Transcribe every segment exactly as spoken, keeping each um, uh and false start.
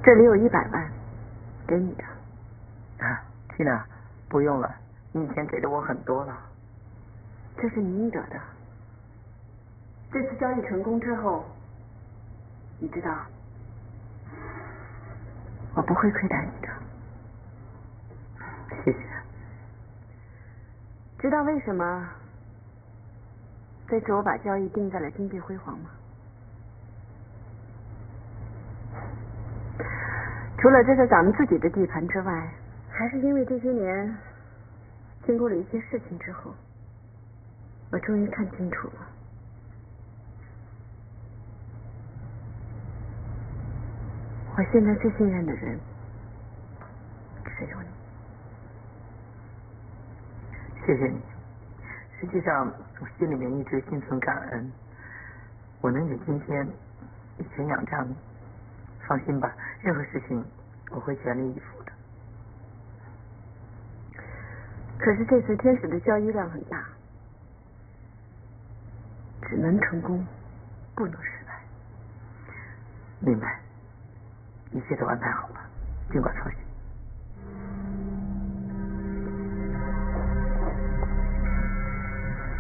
这里有一百万，给你的。 啊，缇娜，不用了，你以前给的我很多了。 这是你应得的。这次交易成功之后，你知道，我不会亏待你的。 谢谢。 知道为什么这次我把交易定在了金碧辉煌吗？除了这是咱们自己的地盘之外，还是因为这些年经过了一些事情之后，我终于看清楚了，我现在最信任的人只有你。 谢谢你。实际上，我心里面一直心存感恩。我能有今天，一前仰仗你。放心吧，任何事情我会全力以赴的。 可是这次天使的交易量很大，只能成功，不能失败。 明白，一切都安排好了，尽管放心。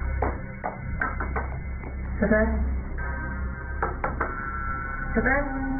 小丹，小丹。